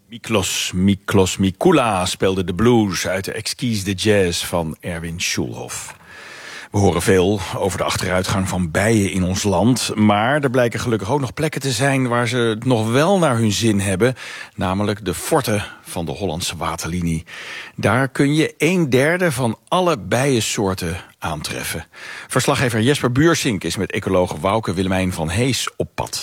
Miklos Mikula speelde de blues uit de Exquise de Jazz van Erwin Schulhoff. We horen veel over de achteruitgang van bijen in ons land, maar er blijken gelukkig ook nog plekken te zijn waar ze het nog wel naar hun zin hebben, namelijk de forten van de Hollandse waterlinie. Daar kun je 1/3 van alle bijensoorten aantreffen. Verslaggever Jesper Buursink is met ecoloog Wouke Willemijn van Hees op pad.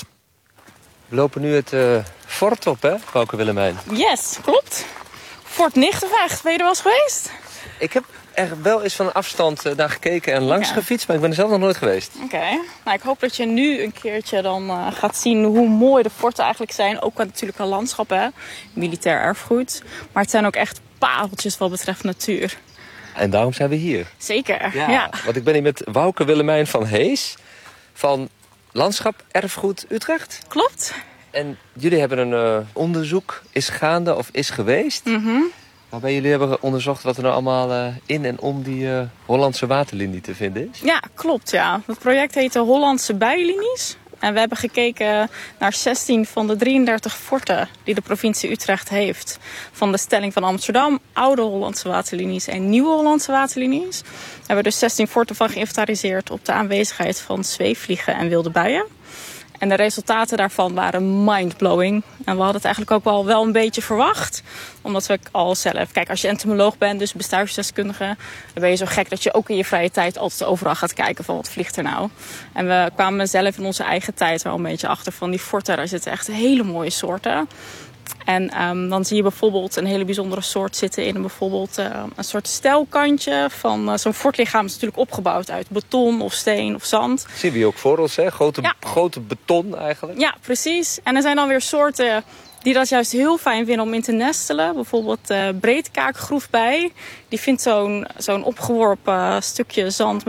We lopen nu het fort op, hè, Wouke Willemijn? Yes, klopt. Fort Nigtevecht, ben je er wel eens geweest? Ik heb er wel eens van afstand naar gekeken en langs gefietst, maar ik ben er zelf nog nooit geweest. Oké. Nou, ik hoop dat je nu een keertje dan gaat zien hoe mooi de forten eigenlijk zijn. Ook natuurlijk een landschap, hè. Militair erfgoed. Maar het zijn ook echt pareltjes wat betreft natuur. En daarom zijn we hier. Zeker, ja. Want ik ben hier met Wouke Willemijn van Hees van Landschap Erfgoed Utrecht. Klopt. En jullie hebben een onderzoek, is gaande of is geweest. Waarbij jullie hebben onderzocht wat er nou allemaal in en om die Hollandse waterlinie te vinden is. Ja, klopt, ja. Het project heet de Hollandse bijenlinies. En we hebben gekeken naar 16 van de 33 forten die de provincie Utrecht heeft. Van de stelling van Amsterdam, oude Hollandse waterlinies en nieuwe Hollandse waterlinies. Daar hebben we dus 16 forten van geïnventariseerd op de aanwezigheid van zweefvliegen en wilde bijen. En de resultaten daarvan waren mindblowing. En we hadden het eigenlijk ook wel een beetje verwacht. Omdat we al zelf... Kijk, als je entomoloog bent, dus bestuivsdeskundige, dan ben je zo gek dat je ook in je vrije tijd altijd overal gaat kijken van wat vliegt er nou. En we kwamen zelf in onze eigen tijd wel een beetje achter van die forten. Daar zitten echt hele mooie soorten. En dan zie je bijvoorbeeld een hele bijzondere soort zitten in bijvoorbeeld een soort stelkantje van zo'n fortlichaam is natuurlijk opgebouwd uit beton of steen of zand. Dat zien we hier ook voor ons, hè? Grote beton eigenlijk. Ja, precies. En er zijn dan weer soorten die dat juist heel fijn vinden om in te nestelen. Bijvoorbeeld breedkaakgroefbij. Die vindt zo'n opgeworpen stukje zand